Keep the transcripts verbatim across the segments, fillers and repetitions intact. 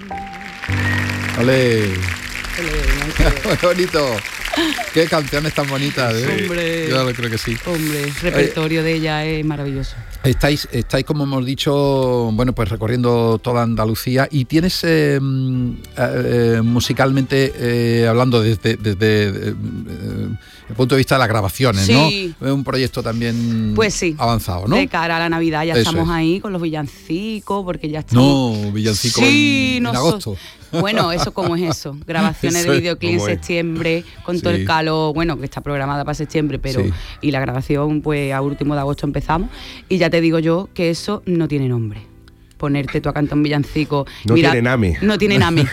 ¡Ole! Muy bonito. Qué canciones tan bonitas, ¿eh? Hombre. Yo creo que sí. Hombre, el repertorio de ella es maravilloso. Estáis, estáis, como hemos dicho, bueno, pues recorriendo toda Andalucía y tienes eh, eh, musicalmente eh, hablando desde, desde eh, el punto de vista de las grabaciones, sí. ¿no? Es un proyecto también pues sí. avanzado, ¿no? De cara a la Navidad ya Eso estamos es. ahí con los villancicos, porque ya estamos... No, villancicos sí, en, en agosto. Bueno, eso cómo es eso. Grabaciones Eso de es, videoclip en ¿cómo es? septiembre, con Sí. todo el calor, bueno, que está programada para septiembre, pero Sí. y la grabación, pues a último de agosto empezamos. Y ya te digo yo que eso no tiene nombre. Ponerte tú a cantar un villancico. No Mira, tiene name. No tiene name.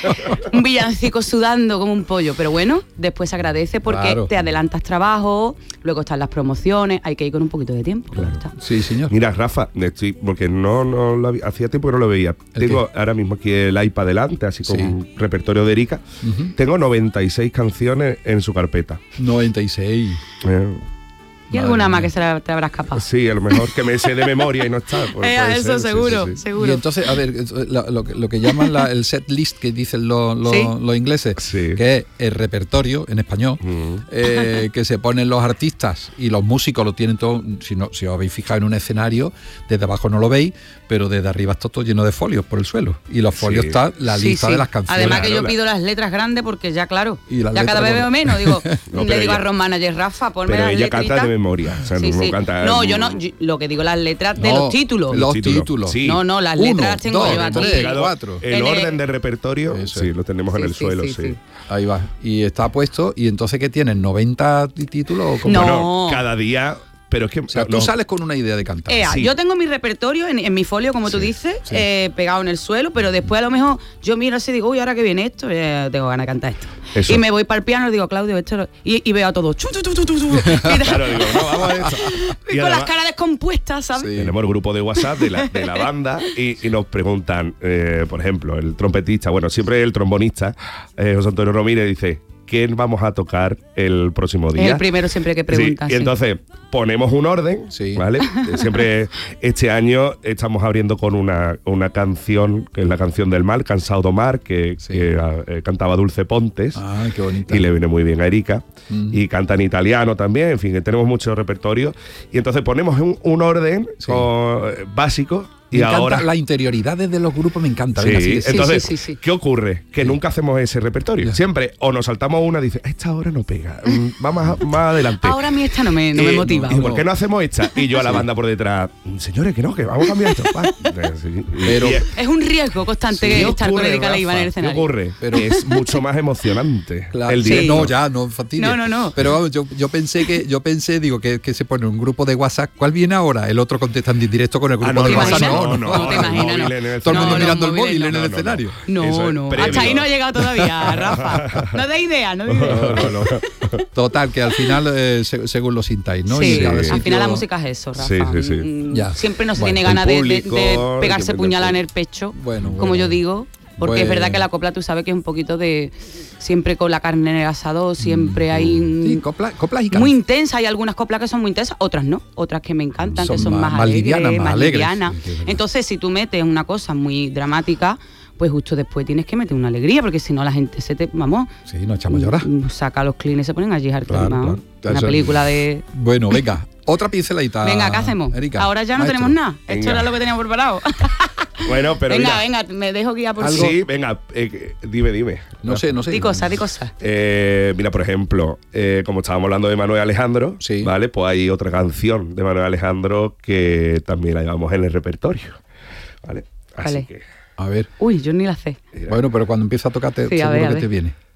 Un villancico sudando como un pollo. Pero bueno, después se agradece porque Claro. te adelantas trabajo, luego están las promociones, hay que ir con un poquito de tiempo. Claro. Está. Sí, señor. Mira, Rafa, estoy, porque no, no lo había- hacía tiempo que no lo veía. ¿El Tengo ahora mismo aquí el iPad delante, así con Sí. un repertorio de Erika. Uh-huh. Tengo noventa y seis canciones en su carpeta. noventa y seis. Eh, Y alguna más que se la, te habrá escapado. sí, a lo mejor que me sé de memoria y no está. pues Eh, puede eso ser, sí, seguro, sí, sí. seguro. Y entonces, a ver, lo, lo que- lo que llaman la- el set list que dicen los, los, ¿Sí? los ingleses, Sí. que es el repertorio en español, Mm. eh, que se ponen los artistas y los músicos lo tienen todo. Si, no, si os habéis fijado en un escenario, desde abajo no lo veis, pero desde arriba está todo lleno de folios por el suelo. Y los folios Sí. está la Sí, lista sí. de las canciones. Además que yo Claro, pido las letras grandes porque ya, claro, Y las ya cada letras vez veo gordas. menos. Digo, No, le pero digo a ella- Ron Manager, Rafa, ponme Pero las ella canta letritas. de memoria. O sea, Sí, no sí. canta. No, yo no, yo- lo que digo las letras de No, los títulos. Los títulos. títulos. Sí. No, no, las Uno, letras las tengo dos, yo aquí. tres, Pegado cuatro. El En el- orden de repertorio, Eso sí, es. lo tenemos en Sí, el sí, suelo, sí, sí. sí. Ahí va. Y está puesto. ¿Y entonces qué tienes? ¿noventa títulos? ¿O cómo? No. Bueno, cada día. Pero es que. O sea, tú no, sales con una idea de cantar. Ea, Sí. Yo tengo mi repertorio en, en mi folio, como tú Sí, dices, sí. eh, pegado en el suelo, pero después a lo mejor yo miro así y digo, uy, ahora que viene esto, eh, tengo ganas de cantar esto. Eso. Y me voy para el piano y digo, Claudio, esto lo-". y, y veo a todos. chu, chu, chu, chu, chu, chu, y tal. Claro, digo, no, vamos a esto. Y Y con además- las caras descompuestas, ¿sabes? Sí. Tenemos el grupo de WhatsApp de la, de la banda y, y nos preguntan, eh, por ejemplo, el trompetista, bueno, siempre el trombonista, eh, José Antonio Romírez, dice, ¿qué vamos a tocar el próximo día? Es el primero siempre que preguntan. Sí, y sí. entonces ponemos un orden, Sí. ¿vale? Eh, Siempre este año estamos abriendo con una, una canción, que es la canción del mal, Cansado de Mar, que, Sí. que, eh, cantaba Dulce Pontes. Ah, qué bonita. Y le viene muy bien a Erika. Mm. Y canta en italiano también, en fin, que tenemos mucho repertorio. Y entonces ponemos un, un orden Sí. con- eh, básico. Me Y encanta ahora. las interioridades de los grupos, me encanta. Sí, Venga, sigue, sigue. entonces, sí, sí, sí. ¿qué ocurre? Que nunca hacemos ese repertorio. Ya. Siempre o nos saltamos una y dice, esta hora no pega, mm, vamos a- más adelante. Ahora a mí esta no me, no me Eh, motiva. ¿Y por qué no hacemos esta? Y yo a la banda por detrás, señores, que no, que vamos a cambiar esto. Va. Eh, sí. Y- Pero- y- Es un riesgo constante ¿qué estar con ocurre, Erika Leiva en Rafa? el escenario. ¿Qué ocurre? Pero- Que es mucho más emocionante Claro, el sí, directo. no, ya, no fastidies. No, no, no. Pero vamos, yo, yo pensé que, yo pensé, digo, que, que se pone un grupo de WhatsApp. ¿Cuál viene ahora? El otro contestando en directo con el grupo Ah, no, de ¿te WhatsApp. imaginas? No, no, no, No te el imaginas, móvil no. en el Todo el mundo No, mirando los el móvil móviles en no. el No, no, no. escenario. No, Eso es no. previo. Hasta ahí no ha llegado todavía, Rafa. No da idea, no da idea. No, no, no. Total, que al final, eh, se- según lo sintáis, ¿no? Sí, Y cada al sitio- final la música es eso, Rafa. Sí, sí, sí. Mm, Ya. Siempre no se Bueno, tiene el ganas de, de- de público, pegarse siempre puñalada en el el pecho, Bueno, como bueno. yo digo. Porque es Bueno. verdad que la copla tú sabes que es un poquito de... Siempre con la carne en el asador, siempre hay... Sí, mm, copla- coplas y muy canciones. intensa, hay algunas coplas que son muy intensas, otras no, otras que me encantan, Son que son más- más, más alegres, livianas, más más alegres, livianas. sí, sí, es verdad. Entonces, si tú metes una cosa muy dramática, pues justo después tienes que meter una alegría, porque si no la gente se te, vamos, Sí, nos echamos a llorar. mm, saca los clines y se ponen allí hartos, Claro, vamos. claro. Una Eso- película de... Bueno, venga, otra pinceladita. Venga, ¿qué hacemos? Erika, Ahora ya no maestro. tenemos nada. Esto Venga. era lo que teníamos preparado. Bueno, pero venga, mira, venga, me dejo guiar por Algo- sí, venga, eh, dime, dime. No sé, no sé. Di cosas, di cosas. Eh, mira, por ejemplo, eh, como estábamos hablando de Manuel Alejandro, Sí. ¿vale? Pues hay otra canción de Manuel Alejandro que también la llevamos en el repertorio, ¿vale? Así ¿Cuál es? que, A ver. Uy, yo ni la sé. mira. Bueno, pero cuando empieza a tocar, te, Sí, a seguro ver, a que ver. te viene.